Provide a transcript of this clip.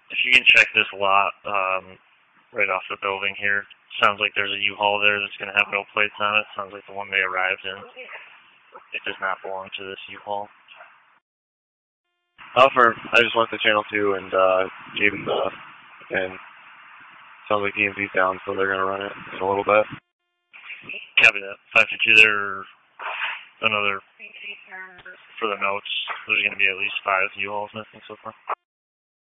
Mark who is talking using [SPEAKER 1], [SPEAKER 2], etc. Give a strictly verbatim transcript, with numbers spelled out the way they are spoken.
[SPEAKER 1] If you can check this lot um, right off the building here, sounds like there's a U-Haul there that's going to have no plates on it. Sounds like the one they arrived in. It does not belong to this U-Haul.
[SPEAKER 2] Alfred, I just went to channel two and uh, gave him the, and sounds like E M P's down, so they're going to run it in a little bit.
[SPEAKER 1] Copy that. five two two there, another, for the notes, there's going to be at least five U-Hauls missing so far.